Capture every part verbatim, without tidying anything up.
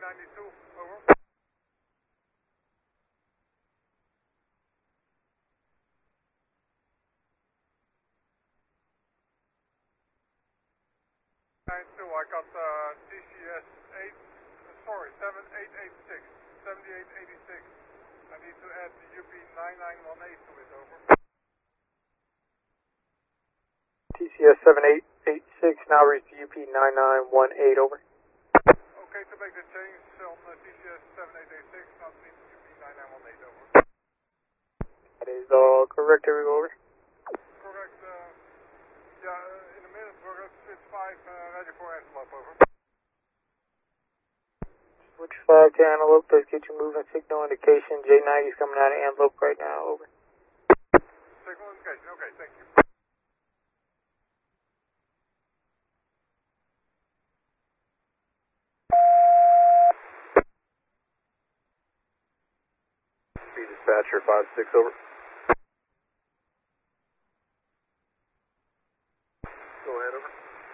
ninety-two, over. ninety-two, I got uh, T C S eight, sorry, seven eight eight six, seventy-eight eighty-six. I need to add the U P nine nine one eight to it, over. T C S seven eight eight six, now reach U P nine nine one eight, over. Okay, to make the change on uh, T C S seven eight eight six, now to U P nine nine one eight, over. That is all correct, everyone, over. Correct, uh, yeah, in a minute, we're at switch five, uh, ready for antelope, over. Switch five to Antelope, let's get you moving, signal indication, J ninety is coming out of Antelope right now, over. Signal indication, okay, thank you. Dispatcher five six, over. Go ahead, over.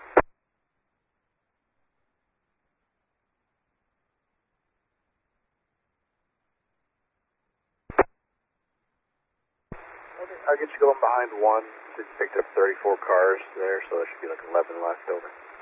Okay, I'll get you going behind one. Just picked up thirty-four cars there, so there should be like eleven left, over.